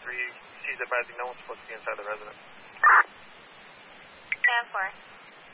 He's advising no one's supposed to be inside the residence. 10-4.